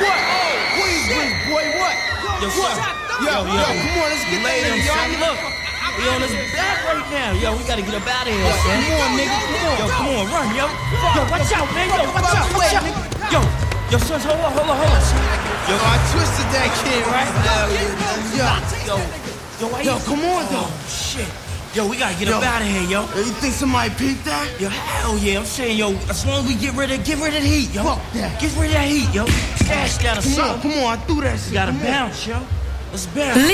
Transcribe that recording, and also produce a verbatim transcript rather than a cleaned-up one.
What? Please, please, boy, what? Yo, what? son. Yo, Yo, yo, yo. come on, let's get Lay that him, nigga, son. y'all. Look, we on his back right now. Yo, we gotta get up out of here, Yo, son. come on, nigga, come on. Yo, come on, run, yo. Yo, watch out, man. Yo, watch out, watch out. Yo, yo, sons, hold on, hold on, hold on. Yo, I twisted that kid, right? Yo, Yo, yo, why yo, you... come on, though. Oh, shit. Yo, we gotta get Yo. up out of here, yo. Yo, you think somebody peeped that? Yo, hell yeah. I'm saying, yo, as long as we get rid of, get rid of the heat, yo. Fuck that. Get rid of that heat, yo. Stash got a Come on, something. come on, I threw that shit. We gotta Come on. bounce, yo. Let's bounce.